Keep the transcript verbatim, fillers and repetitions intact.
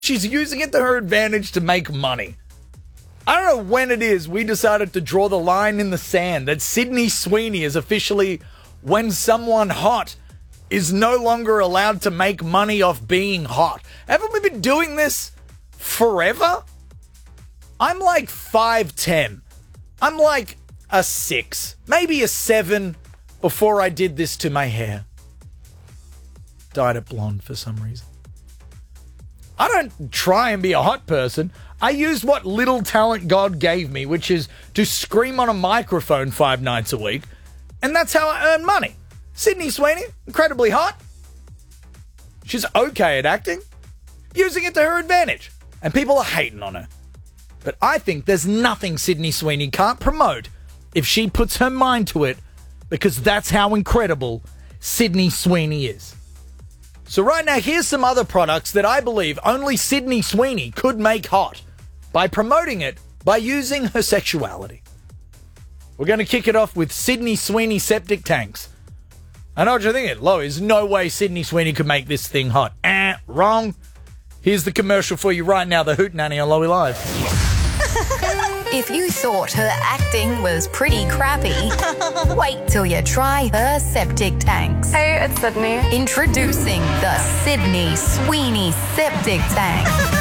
She's using it to her advantage to make money. I don't know when it is we decided to draw the line in the sand that Sydney Sweeney is officially when someone hot is no longer allowed to make money off being hot. Haven't we been doing this forever? I'm like five ten. I'm like a six, maybe a seven before I did this to my hair. Dyed it blonde for some reason. I don't try and be a hot person. I use what little talent God gave me, which is to scream on a microphone five nights a week. And that's how I earn money. Sydney Sweeney, incredibly hot. She's okay at acting, using it to her advantage. And people are hating on her. But I think there's nothing Sydney Sweeney can't promote if she puts her mind to it, because that's how incredible Sydney Sweeney is. So right now, here's some other products that I believe only Sydney Sweeney could make hot by promoting it by using her sexuality. We're going to kick it off with Sydney Sweeney septic tanks. I know what you're thinking. Lo, there's no way Sydney Sweeney could make this thing hot. Eh, wrong. Here's the commercial for you right now, the Hootenanny on Lowy Live. If you thought her acting was pretty crappy, wait till you try her septic tanks. Hey, it's Sydney. Introducing the Sydney Sweeney Septic Tank.